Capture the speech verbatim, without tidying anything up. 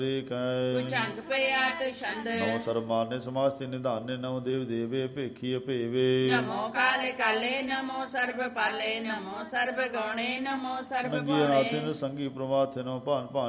ਕੁਚੰਗ ਪਿਆਤ ਛੰਦ ਨਮੋ ਸਰਮਾਨੇ ਸਮਾਸਤੇ ਨਿਧਾਨੇ ਨਮੋ ਦੇਵ ਦੇਵੇ ਭੇਖੀ ਭੇਵੇ ਨਮੋ ਕਾਲੇ ਕਾਲੇ ਨਮੋ ਸਰਬ ਪਾਲੇ ਨਮੋ ਸਰਬ ਗਉਣੇ ਨਮੋ ਸਰਬ ਨੰਗੀ ਨਾਥੇ ਨੂੰ ਸੰਗੀ ਪ੍ਰਮਾਥੇ ਨਮੋ ਭਾਨ ਭਾਨ